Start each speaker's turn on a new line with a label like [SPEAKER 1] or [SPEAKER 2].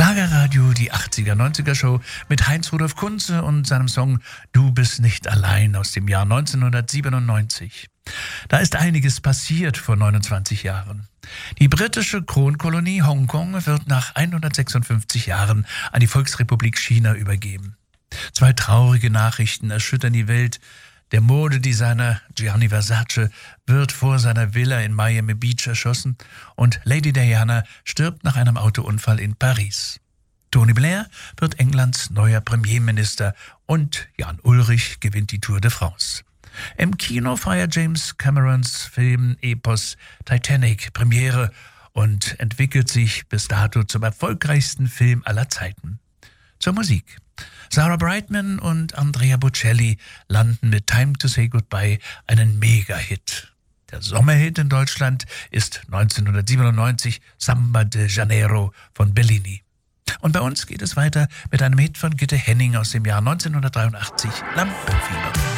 [SPEAKER 1] Schlagerradio, die 80er-90er Show mit Heinz-Rudolf Kunze und seinem Song Du bist nicht allein aus dem Jahr 1997. Da ist einiges passiert vor 29 Jahren. Die britische Kronkolonie Hongkong wird nach 156 Jahren an die Volksrepublik China übergeben. 2 traurige Nachrichten erschüttern die Welt. Der Modedesigner Gianni Versace wird vor seiner Villa in Miami Beach erschossen und Lady Diana stirbt nach einem Autounfall in Paris. Tony Blair wird Englands neuer Premierminister und Jan Ullrich gewinnt die Tour de France. Im Kino feiert James Camerons Film-Epos Titanic Premiere und entwickelt sich bis dato zum erfolgreichsten Film aller Zeiten. Zur Musik. Sarah Brightman und Andrea Bocelli landen mit Time to Say Goodbye einen Mega-Hit. Der Sommerhit in Deutschland ist 1997 Samba de Janeiro von Bellini. Und bei uns geht es weiter mit einem Hit von Gitte Henning aus dem Jahr 1983, Lampenfieber.